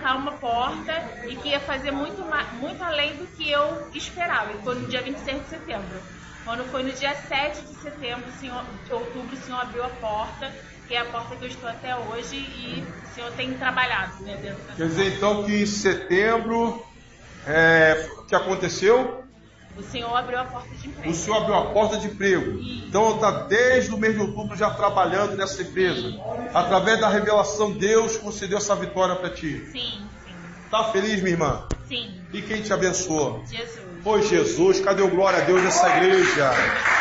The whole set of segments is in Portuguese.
fechar uma porta e que ia fazer muito além do que eu esperava. E foi no dia 26 de setembro. Quando foi no dia 7 de setembro, de outubro, o Senhor abriu a porta, que é a porta que eu estou até hoje, e o Senhor tem trabalhado, né, dentro da... Quer dizer, então, que em setembro, o que aconteceu? O Senhor abriu a porta de emprego. O Senhor abriu a porta de emprego. Isso. Então, está desde o mês de outubro já trabalhando nessa empresa. Através da revelação, Deus concedeu essa vitória para ti. Sim. Tá feliz, minha irmã? Sim. E quem te abençoou? Jesus. Foi Jesus. Cadê o glória a Deus nessa igreja?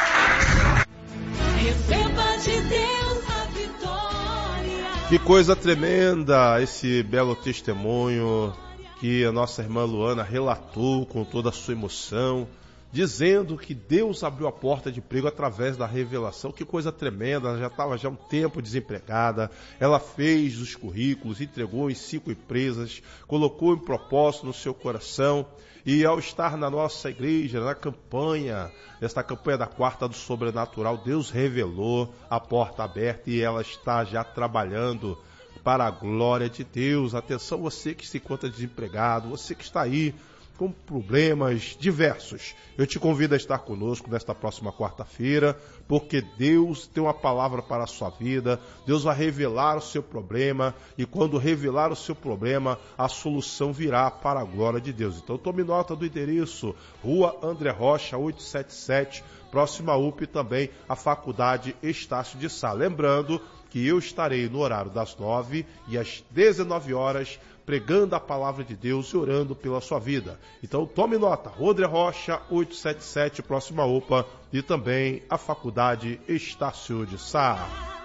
Receba de Deus a vitória. Que coisa tremenda esse belo testemunho que a nossa irmã Luana relatou com toda a sua emoção, dizendo que Deus abriu a porta de emprego através da revelação. Que coisa tremenda, ela já estava um tempo desempregada, ela fez os currículos, entregou em 5 empresas, colocou um propósito no seu coração, e ao estar na nossa igreja, na campanha, esta campanha da Quarta do Sobrenatural, Deus revelou a porta aberta e ela está já trabalhando para a glória de Deus. Atenção, você que se encontra desempregado, você que está aí com problemas diversos, eu te convido a estar conosco nesta próxima quarta-feira, porque Deus tem uma palavra para a sua vida. Deus vai revelar o seu problema, e quando revelar o seu problema, a solução virá para a glória de Deus. Então tome nota do endereço: Rua André Rocha 877, próxima UP, também a Faculdade Estácio de Sá. Lembrando que eu estarei no horário das 9 e às 19 horas pregando a palavra de Deus e orando pela sua vida. Então tome nota: André Rocha 877, próxima UPA, e também a Faculdade Estácio de Sá.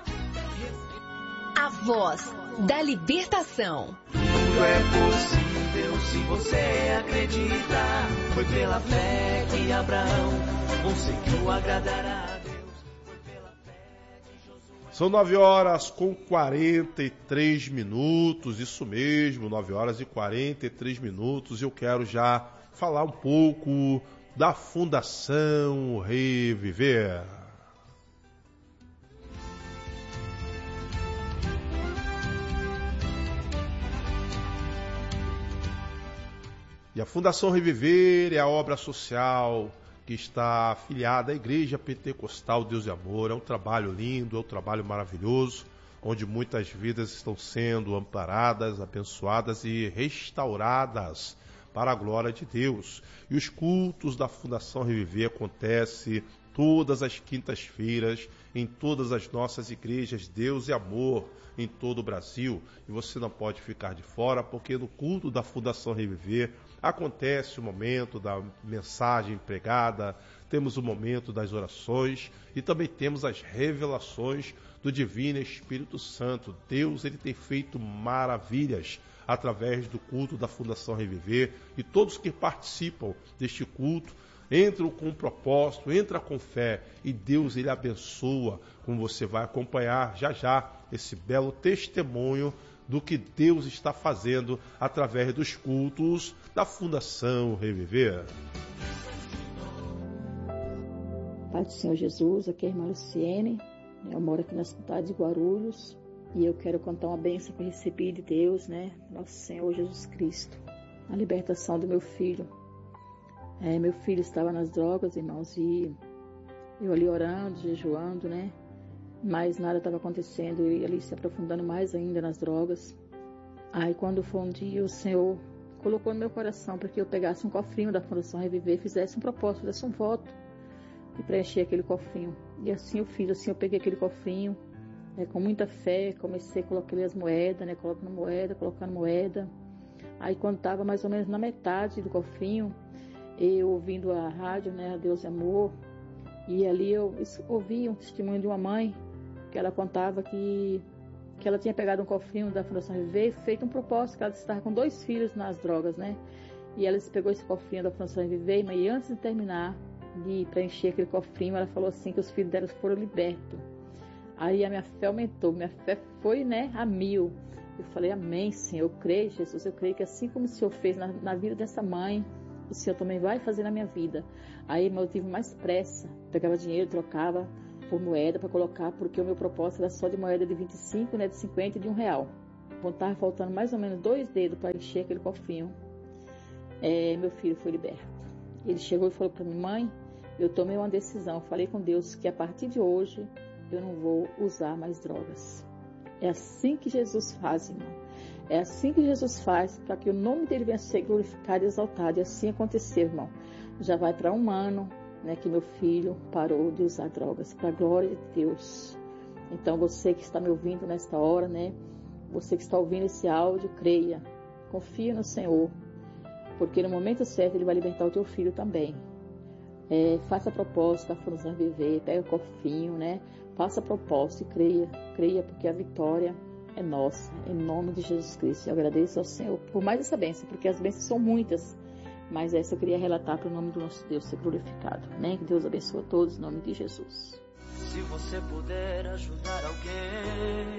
A voz da libertação. Tudo é possível se você acredita. Foi pela fé que Abraão conseguiu agradar a Deus. São 9 horas com 43 minutos, isso mesmo, 9 horas e 43 minutos. Eu quero já falar um pouco da Fundação Reviver. E a Fundação Reviver é a obra social que está afiliada à Igreja Pentecostal Deus e Amor. É um trabalho lindo, é um trabalho maravilhoso, onde muitas vidas estão sendo amparadas, abençoadas e restauradas para a glória de Deus. E os cultos da Fundação Reviver acontecem todas as quintas-feiras em todas as nossas igrejas Deus e Amor em todo o Brasil. E você não pode ficar de fora, porque no culto da Fundação Reviver acontece o momento da mensagem pregada, temos o momento das orações e também temos as revelações do Divino Espírito Santo. Deus, ele tem feito maravilhas através do culto da Fundação Reviver, e todos que participam deste culto entram com um propósito, entram com fé, e Deus, ele abençoa, como você vai acompanhar já já esse belo testemunho do que Deus está fazendo através dos cultos da Fundação Reviver. Pai do Senhor Jesus, aqui é a irmã Luciene, eu moro aqui na cidade de Guarulhos, e eu quero contar uma bênção que eu recebi de Deus, Nosso Senhor Jesus Cristo, a libertação do meu filho. Meu filho estava nas drogas, irmãos, e eu ali orando, jejuando, mas nada estava acontecendo, e ali se aprofundando mais ainda nas drogas. Aí quando foi um dia, o Senhor colocou no meu coração para que eu pegasse um cofrinho da Fundação Reviver, fizesse um propósito, fizesse um voto e preencher aquele cofrinho. E assim eu fiz, eu peguei aquele cofrinho, com muita fé, comecei a colocar ali as moedas, colocando moeda. Aí quando estava mais ou menos na metade do cofrinho, eu ouvindo a rádio, a Deus é Amor, e ali eu ouvi um testemunho de uma mãe, que ela contava que ela tinha pegado um cofrinho da Fundação Reviver e feito um propósito, que ela estava com 2 filhos nas drogas, E ela pegou esse cofrinho da Fundação Reviver, e antes de terminar de preencher aquele cofrinho, ela falou assim que os filhos dela foram libertos. Aí a minha fé aumentou, minha fé foi, a 1000. Eu falei, amém, Senhor, eu creio, Jesus, eu creio que assim como o Senhor fez na vida dessa mãe, o Senhor também vai fazer na minha vida. Aí eu tive mais pressa, pegava dinheiro, trocava por moeda para colocar, porque o meu propósito era só de moeda de 25, de 50 e de R$1. quando estava faltando mais ou menos 2 dedos para encher aquele cofrinho, meu filho foi liberto. Ele chegou e falou para mim: mãe, eu tomei uma decisão, falei com Deus que a partir de hoje eu não vou usar mais drogas. É assim que Jesus faz, irmão. É assim que Jesus faz, para que o nome dele venha a ser glorificado e exaltado. E assim aconteceu, irmão. Já vai para 1 ano, né, que meu filho parou de usar drogas, para a glória de Deus. Então, você que está me ouvindo nesta hora, né, você que está ouvindo esse áudio, creia, confia no Senhor, porque no momento certo Ele vai libertar o teu filho também. Faça a proposta da Fundação Viver, pega o cofrinho, né, faça a proposta e creia, porque a vitória é nossa, em nome de Jesus Cristo. Eu agradeço ao Senhor por mais essa bênção, porque as bênçãos são muitas, mas essa eu queria relatar para o nome do nosso Deus ser glorificado. Amém? Que Deus abençoe a todos, em nome de Jesus. Se você puder ajudar alguém.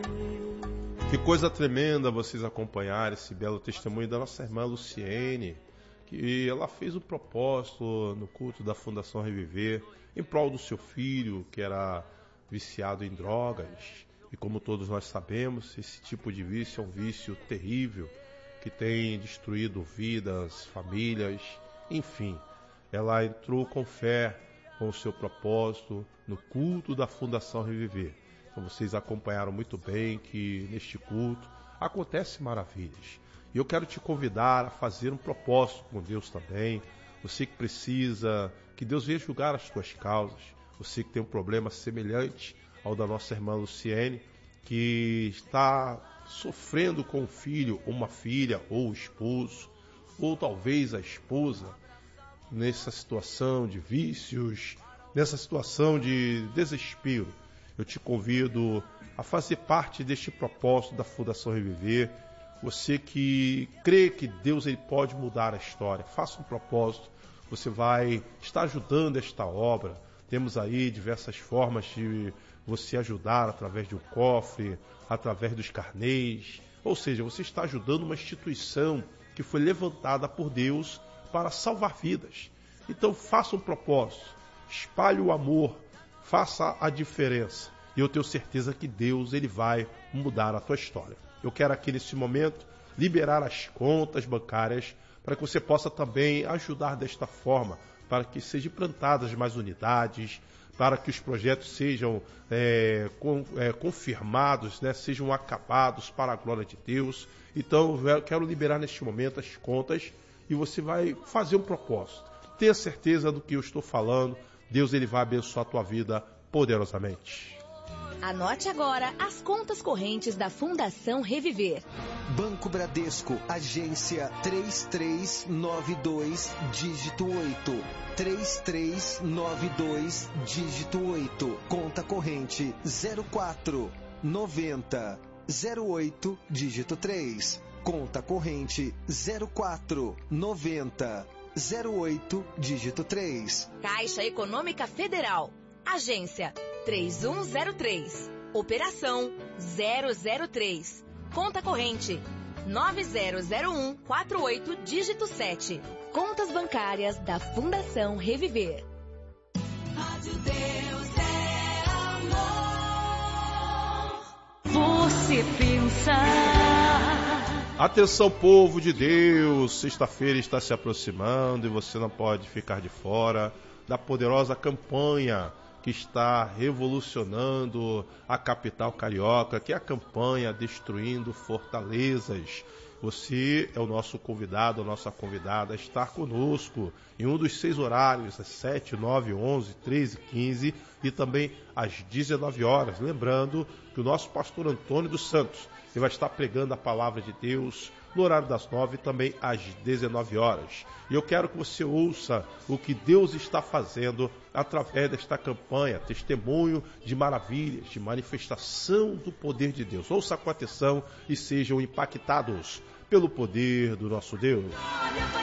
Que coisa tremenda vocês acompanharem esse belo testemunho da nossa irmã Luciene, que ela fez um propósito no culto da Fundação Reviver em prol do seu filho, que era viciado em drogas. E como todos nós sabemos, esse tipo de vício é um vício terrível, que tem destruído vidas, famílias, enfim. Ela entrou com fé, com o seu propósito, no culto da Fundação Reviver. Então vocês acompanharam muito bem que neste culto acontecem maravilhas. E eu quero te convidar a fazer um propósito com Deus também. Você que precisa que Deus venha julgar as tuas causas. Você que tem um problema semelhante ao da nossa irmã Luciene, que está sofrendo com o filho, uma filha, ou o esposo, ou talvez a esposa, nessa situação de vícios, nessa situação de desespero. Eu te convido a fazer parte deste propósito da Fundação Reviver. Você que crê que Deus ele pode mudar a história, faça um propósito. Você vai estar ajudando esta obra. Temos aí diversas formas de você ajudar através de um cofre, através dos carnês. Ou seja, você está ajudando uma instituição que foi levantada por Deus para salvar vidas. Então faça um propósito, espalhe o amor, faça a diferença. E eu tenho certeza que Deus ele vai mudar a tua história. Eu quero aqui nesse momento liberar as contas bancárias para que você possa também ajudar desta forma, para que sejam plantadas mais unidades, para que os projetos sejam confirmados, né, sejam acabados para a glória de Deus. Então eu quero liberar neste momento as contas e você vai fazer um propósito. Tenha certeza do que eu estou falando. Deus ele vai abençoar a tua vida poderosamente. Anote agora as contas correntes da Fundação Reviver. Banco Bradesco, agência 3392, dígito 8. 3392, dígito 8. Conta corrente 0490 08, dígito 3. Conta corrente 0490 08, dígito 3. Caixa Econômica Federal. Agência 3103. Operação 003. Conta corrente 900148, dígito 7. Contas bancárias da Fundação Reviver. Rádio Deus é amor. Você pensar. Atenção, povo de Deus, sexta-feira está se aproximando e você não pode ficar de fora da poderosa campanha que está revolucionando a capital carioca, que é a campanha Destruindo Fortalezas. Você é o nosso convidado, a nossa convidada a estar conosco em um dos 6 horários, às 7, 9, 11, 13, 15 e também às 19 horas. Lembrando que o nosso pastor Antônio dos Santos ele vai estar pregando a palavra de Deus no horário das 9 e também às 19 horas. E eu quero que você ouça o que Deus está fazendo através desta campanha, testemunho de maravilhas, de manifestação do poder de Deus. Ouça com atenção e sejam impactados pelo poder do nosso Deus.